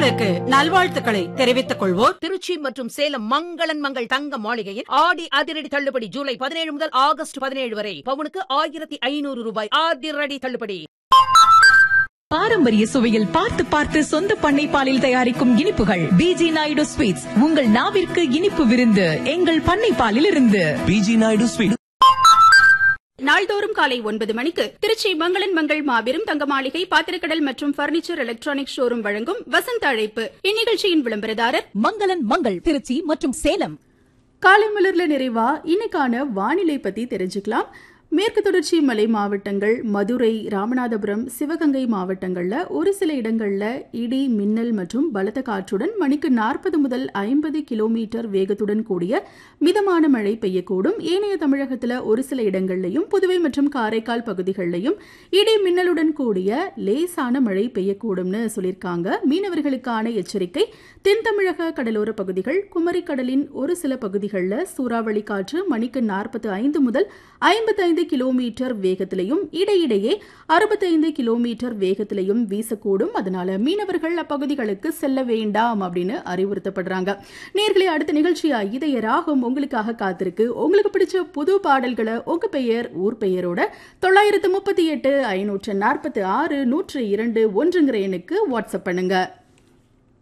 நேயர்களுக்கு நல்வாழ்த்துக்களை தெரிவித்துக் கொள்வோர் திருச்சி மற்றும் சேலம் மங்களன் மங்கள் தங்க மாளிகையில் ஆடி அதிரடி தள்ளுபடி ஜூலை 17 முதல் ஆகஸ்ட் 17 வரை பவுனுக்கு 1500 ரூபாய் அதிரடி தள்ளுபடி. பாரம்பரிய சுவையில் பார்த்து பார்த்து சொந்த பண்ணை பாலில் தயாரிக்கும் இனிப்புகள் பிஜி நாயுடு ஸ்வீட்ஸ். உங்கள் நாவிற்கு இனிப்பு விருந்து எங்கள் பண்ணை பாலில் இருந்து. PG Naidu sweet. நாள்தோறும் காலை 9 மணிக்கு திருச்சி மங்களன் மங்கள் மாபெரும் தங்க மாளிகை பாத்திரக்கடல் மற்றும் பர்னிச்சர் எலக்ட்ரானிக் ஷோரூம் வழங்கும் வசந்த அழைப்பு. இந்நிகழ்ச்சியின் விளம்பரதாரர் மங்களன் மங்கள் திருச்சி மற்றும் சேலம். காலை மலர்ல நிறைவா இன்னைக்கான வானிலை பத்தி தெரிஞ்சுக்கலாம். மேற்கு தொடர்ச்சி மலை மாவட்டங்கள், மதுரை, ராமநாதபுரம், சிவகங்கை மாவட்டங்கள்ல ஒரு சில இடங்கள்ல இடி, மின்னல் மற்றும் பலத்த காற்றுடன் மணிக்கு 40 முதல் 50 கிலோமீட்டர் வேகத்துடன் கூடிய மிதமான மழை பெய்யக்கூடும். ஏனைய தமிழகத்துல ஒரு சில இடங்கள்லையும் புதுவை மற்றும் காரைக்கால் பகுதிகளிலையும் இடி, மின்னலுடன் கூடிய லேசான மழை பெய்யக்கூடும்னு சொல்லியிருக்காங்க. மீனவர்களுக்கான எச்சரிக்கை. தென் தமிழக கடலோர பகுதிகள், குமரிக்கடலின் ஒரு சில பகுதிகளில் சூறாவளி காற்று மணிக்கு 45 முதல் 55 கிலோமீட்டர் வேகத்திலையும் இடையிடையே 65 கிலோமீட்டர் வேகத்திலையும் வீசக்கூடும். அதனால மீனவர்கள் அப்பகுதிகளுக்கு செல்ல வேண்டாம் அப்படின்னு அறிவுறுத்தப்படுறாங்க. நேர்களே, அடுத்த நிகழ்ச்சியா இதய ராகம் உங்களுக்காக காத்திருக்கு. உங்களுக்கு பிடிச்ச புது பாடல்களை உங்க பெயர், ஊர் பெயரோட 938 546 102 1 எண்ணுக்கு வாட்ஸ்அப் பண்ணுங்க.